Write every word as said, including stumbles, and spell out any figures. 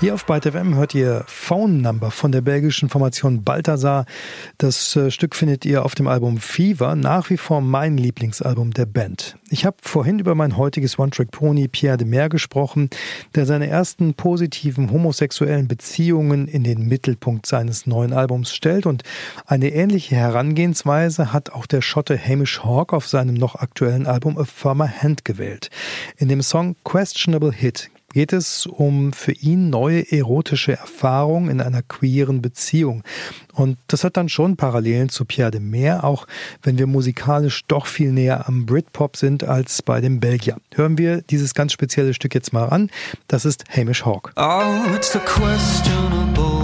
Hier auf Byte F M hört ihr Phone Number von der belgischen Formation Balthazar. Das äh, Stück findet ihr auf dem Album Fever, nach wie vor mein Lieblingsalbum der Band. Ich habe vorhin über mein heutiges One-Track-Pony Pierre de Meer gesprochen, der seine ersten positiven homosexuellen Beziehungen in den Mittelpunkt seines neuen Albums stellt. Und eine ähnliche Herangehensweise hat auch der Schotte Hamish Hawk auf seinem noch aktuellen Album A Firmer Hand gewählt. In dem Song Questionable Hit geht es um für ihn neue erotische Erfahrungen in einer queeren Beziehung. Und das hat dann schon Parallelen zu Pierre de Meer, auch wenn wir musikalisch doch viel näher am Britpop sind als bei dem Belgier. Hören wir dieses ganz spezielle Stück jetzt mal an. Das ist Hamish Hawk. Oh, it's the questionable